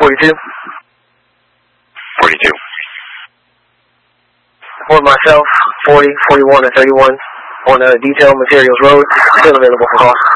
42. 42. Report myself, 40, 41, and 31 on Detail Materials Road. Still available for call.